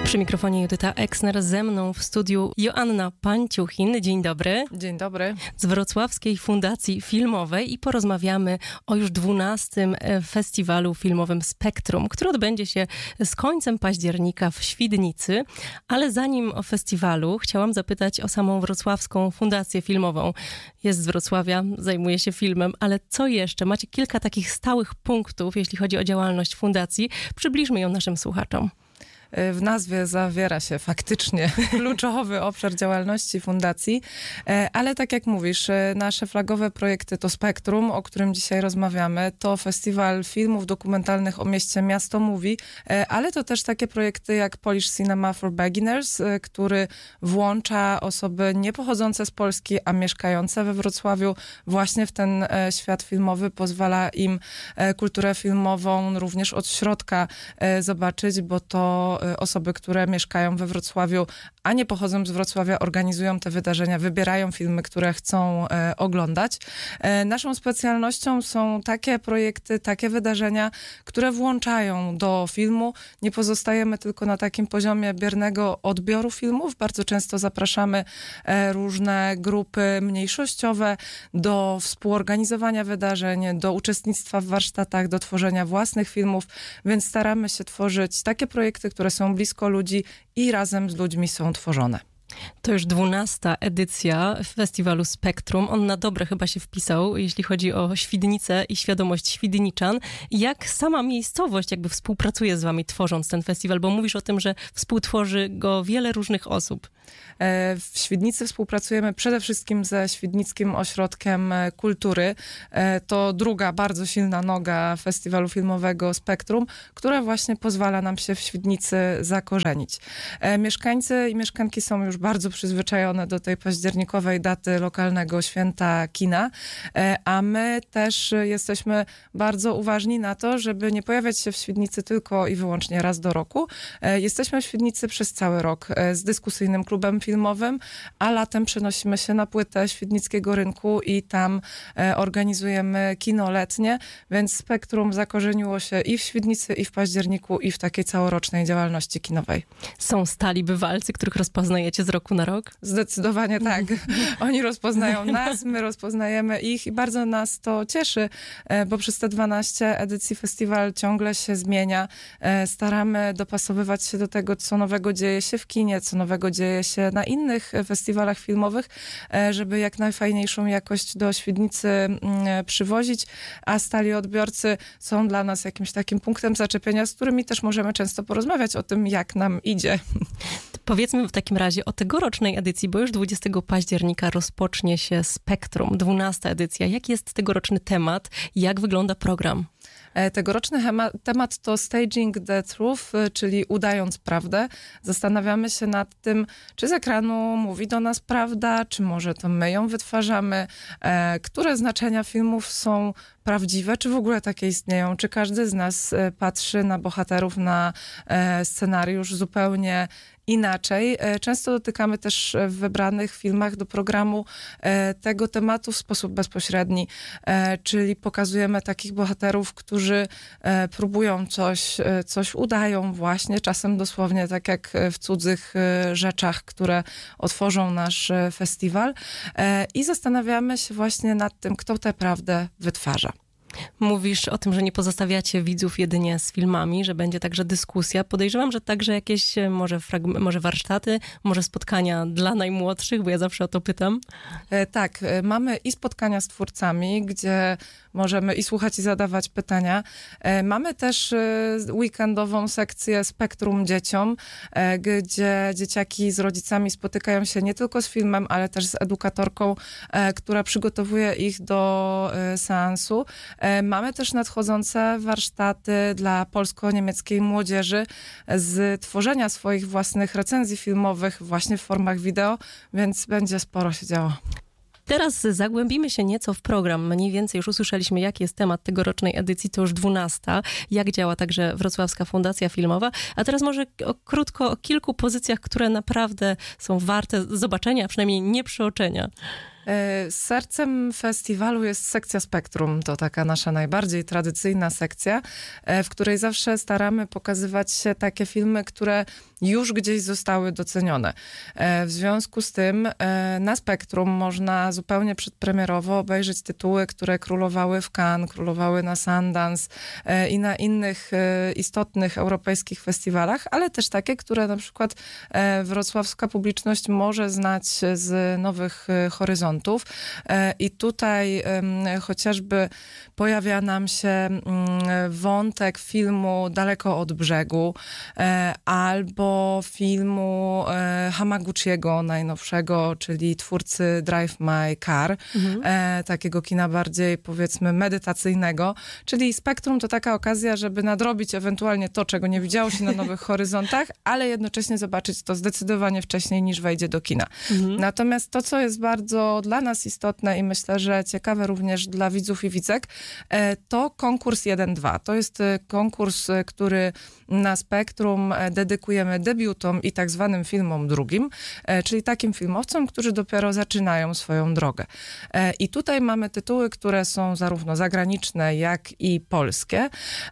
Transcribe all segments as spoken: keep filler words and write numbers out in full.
Przy mikrofonie Judyta Eksner, ze mną w studiu Joanna Panciuchin. Dzień dobry. Dzień dobry. Z Wrocławskiej Fundacji Filmowej i porozmawiamy o już dwunastym festiwalu filmowym Spektrum, który odbędzie się z końcem października w Świdnicy. Ale zanim o festiwalu, chciałam zapytać o samą Wrocławską Fundację Filmową. Jest z Wrocławia, zajmuje się filmem, ale co jeszcze? Macie kilka takich stałych punktów, jeśli chodzi o działalność fundacji. Przybliżmy ją naszym słuchaczom. W nazwie zawiera się faktycznie kluczowy obszar działalności fundacji, ale tak jak mówisz, nasze flagowe projekty to Spektrum, o którym dzisiaj rozmawiamy, to festiwal filmów dokumentalnych o mieście Miasto Mówi, ale to też takie projekty jak Polish Cinema for Beginners, który włącza osoby nie pochodzące z Polski, a mieszkające we Wrocławiu właśnie w ten świat filmowy, pozwala im kulturę filmową również od środka zobaczyć, bo to osoby, które mieszkają we Wrocławiu, a nie pochodzą z Wrocławia, organizują te wydarzenia, wybierają filmy, które chcą e, oglądać. E, naszą specjalnością są takie projekty, takie wydarzenia, które włączają do filmu. Nie pozostajemy tylko na takim poziomie biernego odbioru filmów. Bardzo często zapraszamy e, różne grupy mniejszościowe do współorganizowania wydarzeń, do uczestnictwa w warsztatach, do tworzenia własnych filmów, więc staramy się tworzyć takie projekty, które są blisko ludzi i razem z ludźmi są tworzone. To już dwunasta edycja festiwalu Spektrum. On na dobre chyba się wpisał, jeśli chodzi o Świdnicę i świadomość świdniczan. Jak sama miejscowość jakby współpracuje z wami, tworząc ten festiwal? Bo mówisz o tym, że współtworzy go wiele różnych osób. W Świdnicy współpracujemy przede wszystkim ze Świdnickim Ośrodkiem Kultury. To druga bardzo silna noga festiwalu filmowego Spektrum, która właśnie pozwala nam się w Świdnicy zakorzenić. Mieszkańcy i mieszkanki są już bardzo przyzwyczajone do tej październikowej daty lokalnego święta kina, a my też jesteśmy bardzo uważni na to, żeby nie pojawiać się w Świdnicy tylko i wyłącznie raz do roku. Jesteśmy w Świdnicy przez cały rok z dyskusyjnym klubem filmowym, a latem przenosimy się na płytę Świdnickiego Rynku i tam organizujemy kino letnie, więc Spektrum zakorzeniło się i w Świdnicy, i w październiku, i w takiej całorocznej działalności kinowej. Są stali bywalcy, których rozpoznajecie z roku na rok? Zdecydowanie tak. Oni rozpoznają nas, my rozpoznajemy ich i bardzo nas to cieszy, bo przez te dwanaście edycji festiwal ciągle się zmienia. Staramy dopasowywać się do tego, co nowego dzieje się w kinie, co nowego dzieje się na innych festiwalach filmowych, żeby jak najfajniejszą jakość do Świdnicy przywozić, a stali odbiorcy są dla nas jakimś takim punktem zaczepienia, z którymi też możemy często porozmawiać o tym, jak nam idzie. Powiedzmy w takim razie o tegorocznej edycji, bo już dwudziestego października rozpocznie się Spektrum, dwunasta edycja. Jaki jest tegoroczny temat? Jak wygląda program? Tegoroczny temat to Staging the Truth, czyli udając prawdę. Zastanawiamy się nad tym, czy z ekranu mówi do nas prawda, czy może to my ją wytwarzamy, które znaczenia filmów są prawdziwe, czy w ogóle takie istnieją, czy każdy z nas patrzy na bohaterów, na scenariusz zupełnie inaczej. Często dotykamy też w wybranych filmach do programu tego tematu w sposób bezpośredni, czyli pokazujemy takich bohaterów, którzy próbują coś, coś udają właśnie, czasem dosłownie tak jak w cudzych rzeczach, które otworzą nasz festiwal i zastanawiamy się właśnie nad tym, kto tę prawdę wytwarza. Mówisz o tym, że nie pozostawiacie widzów jedynie z filmami, że będzie także dyskusja. Podejrzewam, że także jakieś może, fragm- może warsztaty, może spotkania dla najmłodszych, bo ja zawsze o to pytam. E, tak, e, mamy i spotkania z twórcami, gdzie możemy i słuchać, i zadawać pytania. E, mamy też e, weekendową sekcję Spektrum Dzieciom, e, gdzie dzieciaki z rodzicami spotykają się nie tylko z filmem, ale też z edukatorką, e, która przygotowuje ich do e, seansu. Mamy też nadchodzące warsztaty dla polsko-niemieckiej młodzieży z tworzenia swoich własnych recenzji filmowych właśnie w formach wideo, więc będzie sporo się działo. Teraz zagłębimy się nieco w program. Mniej więcej już usłyszeliśmy, jaki jest temat tegorocznej edycji, to już dwunasta. Jak działa także Wrocławska Fundacja Filmowa. A teraz może o, krótko o kilku pozycjach, które naprawdę są warte zobaczenia, a przynajmniej nie przeoczenia. Sercem festiwalu jest sekcja Spektrum. To taka nasza najbardziej tradycyjna sekcja, w której zawsze staramy pokazywać takie filmy, które już gdzieś zostały docenione. W związku z tym na Spektrum można zupełnie przedpremierowo obejrzeć tytuły, które królowały w Cannes, królowały na Sundance i na innych istotnych europejskich festiwalach, ale też takie, które na przykład wrocławska publiczność może znać z Nowych Horyzontów. I tutaj chociażby pojawia nam się wątek filmu Daleko od brzegu albo filmu Hamaguchiego najnowszego, czyli twórcy Drive My Car, mhm. takiego kina bardziej, powiedzmy, medytacyjnego. Czyli Spektrum to taka okazja, żeby nadrobić ewentualnie to, czego nie widziało się na Nowych Horyzontach, ale jednocześnie zobaczyć to zdecydowanie wcześniej, niż wejdzie do kina. Mhm. Natomiast to, co jest bardzo dla nas istotne i myślę, że ciekawe również dla widzów i widzek, to konkurs jeden dwa. To jest konkurs, który na Spektrum dedykujemy debiutom i tak zwanym filmom drugim, czyli takim filmowcom, którzy dopiero zaczynają swoją drogę. I tutaj mamy tytuły, które są zarówno zagraniczne, jak i polskie.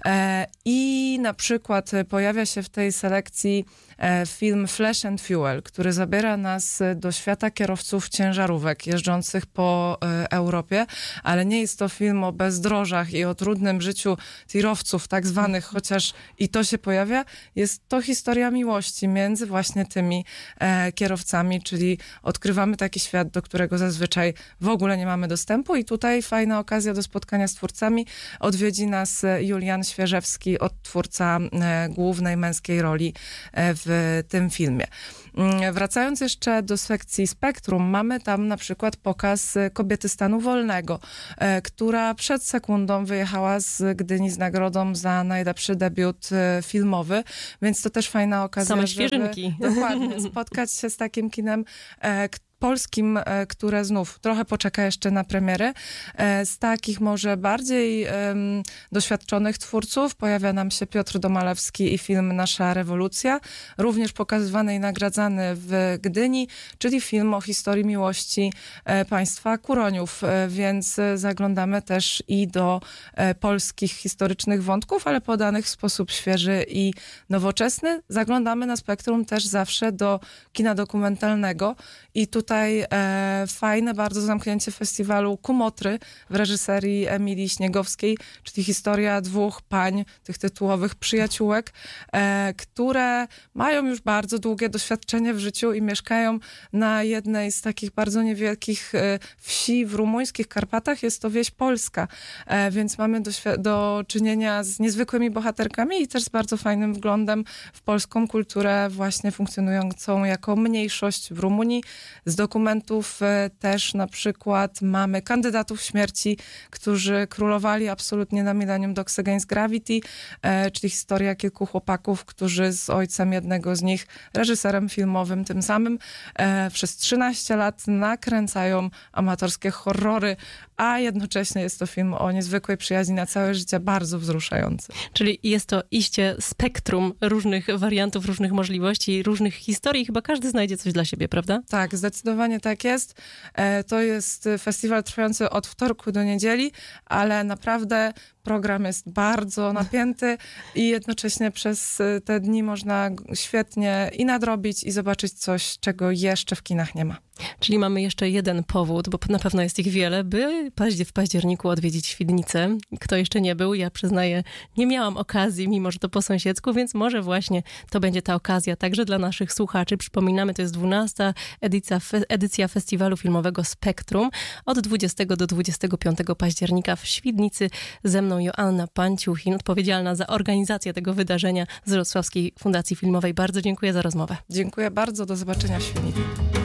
I na przykład pojawia się w tej selekcji film Flesh and Fuel, który zabiera nas do świata kierowców ciężarówek jeżdżących po Europie, ale nie jest to film o bezdrożach i o trudnym życiu tirowców tak zwanych, chociaż i to się pojawia. Jest to historia miłości między właśnie tymi e, kierowcami, czyli odkrywamy taki świat, do którego zazwyczaj w ogóle nie mamy dostępu i tutaj fajna okazja do spotkania z twórcami. Odwiedzi nas Julian Świeżewski, odtwórca e, głównej męskiej roli e, w tym filmie. Wracając jeszcze do sekcji Spektrum, mamy tam na przykład pokaz Kobiety stanu wolnego, e, która przed sekundą wyjechała z Gdyni z nagrodą za najlepszy debiut e, filmowy, więc to też fajna okazja, same żeby świeżynki. Dokładnie spotkać się z takim kinem, e, polskim, które znów trochę poczeka jeszcze na premiery. Z takich może bardziej um, doświadczonych twórców pojawia nam się Piotr Domalewski i film Nasza rewolucja, również pokazywany i nagradzany w Gdyni, czyli film o historii miłości e, państwa Kuroniów, e, więc zaglądamy też i do e, polskich historycznych wątków, ale podanych w sposób świeży i nowoczesny. Zaglądamy na Spektrum też zawsze do kina dokumentalnego i tutaj Tutaj e, fajne bardzo zamknięcie festiwalu Kumotry w reżyserii Emilii Śniegowskiej, czyli historia dwóch pań, tych tytułowych przyjaciółek, e, które mają już bardzo długie doświadczenie w życiu i mieszkają na jednej z takich bardzo niewielkich e, wsi w rumuńskich Karpatach. Jest to wieś polska, e, więc mamy do, do czynienia z niezwykłymi bohaterkami i też z bardzo fajnym wglądem w polską kulturę właśnie funkcjonującą jako mniejszość w Rumunii. Z dokumentów też na przykład mamy Kandydatów śmierci, którzy królowali absolutnie na Millennium Dogs Against Gravity, e, czyli historia kilku chłopaków, którzy z ojcem jednego z nich, reżyserem filmowym tym samym, e, przez trzynaście lat nakręcają amatorskie horrory, a jednocześnie jest to film o niezwykłej przyjaźni na całe życie, bardzo wzruszający. Czyli jest to iście spektrum różnych wariantów, różnych możliwości, różnych historii. Chyba każdy znajdzie coś dla siebie, prawda? Tak, zdecydowanie tak jest. To jest festiwal trwający od wtorku do niedzieli, ale naprawdę program jest bardzo napięty i jednocześnie przez te dni można świetnie i nadrobić i zobaczyć coś, czego jeszcze w kinach nie ma. Czyli mamy jeszcze jeden powód, bo na pewno jest ich wiele, by w październiku odwiedzić Świdnicę. Kto jeszcze nie był, ja przyznaję, nie miałam okazji, mimo że to po sąsiedzku, więc może właśnie to będzie ta okazja także dla naszych słuchaczy. Przypominamy, to jest dwunasta edycja, edycja Festiwalu Filmowego Spektrum od dwudziestego do dwudziestego piątego października w Świdnicy. Ze mną Joanna Panciuchin, odpowiedzialna za organizację tego wydarzenia z Wrocławskiej Fundacji Filmowej. Bardzo dziękuję za rozmowę. Dziękuję bardzo, do zobaczenia w Świdnicy.